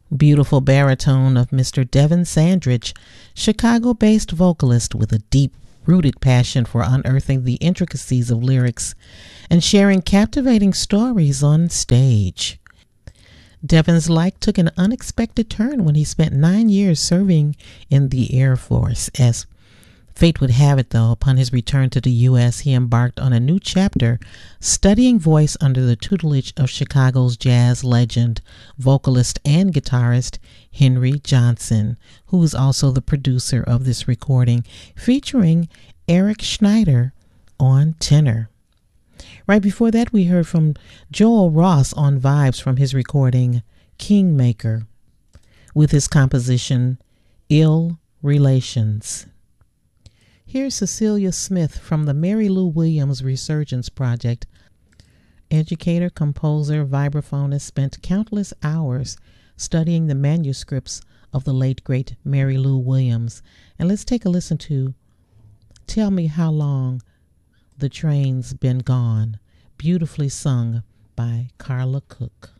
Beautiful baritone of Mr. Devin Sandridge, Chicago-based vocalist with a deep-rooted passion for unearthing the intricacies of lyrics and sharing captivating stories on stage. Devin's life took an unexpected turn when he spent 9 years serving in the Air Force. As fate would have it, though, upon his return to the U.S., he embarked on a new chapter, studying voice under the tutelage of Chicago's jazz legend, vocalist, and guitarist Henry Johnson, who is also the producer of this recording, featuring Eric Schneider on tenor. Right before that, we heard from Joel Ross on vibes from his recording Kingmaker with his composition Ill Relations. Here's Cecilia Smith from the Mary Lou Williams Resurgence Project. Educator, composer, vibraphonist spent countless hours studying the manuscripts of the late, great Mary Lou Williams. And let's take a listen to Tell Me How Long the Train's Been Gone, beautifully sung by Carla Cook.